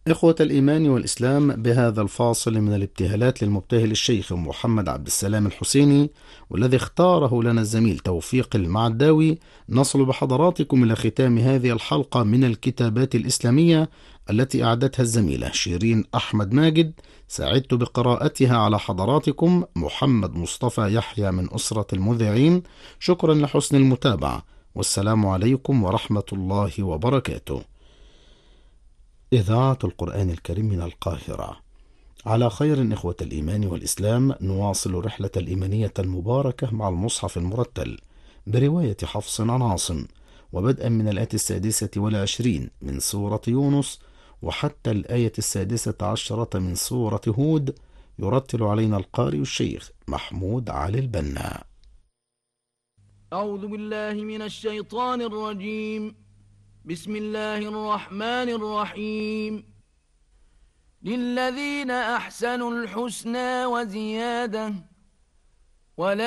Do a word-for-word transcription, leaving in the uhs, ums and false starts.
إخوة الإيمان والإسلام، بهذا الفاصل من الابتهالات للمبتهل الشيخ محمد عبد السلام الحسيني، والذي اختاره لنا الزميل توفيق المعداوي، نصل بحضراتكم إلى ختام هذه الحلقة من الكتابات الإسلامية التي أعدتها الزميلة شيرين أحمد ماجد. ساعدت بقراءتها على حضراتكم محمد مصطفى يحيى من أسرة المذيعين. شكرا لحسن المتابعة، والسلام عليكم ورحمة الله وبركاته. إذاعة القرآن الكريم من القاهرة. على خير إخوة الإيمان والإسلام، نواصل رحلة الإيمانية المباركة مع المصحف المرتل برواية حفص عن عاصم، وبدءا من الآية السادسة والعشرين من سورة يونس وحتى الآية السادسة عشرة من سورة هود. يرتل علينا القارئ الشيخ محمود علي البنا. أعوذ بالله من الشيطان الرجيم. بسم الله الرحمن الرحيم. للذين أحسنوا الحسنى وزيادة، ولا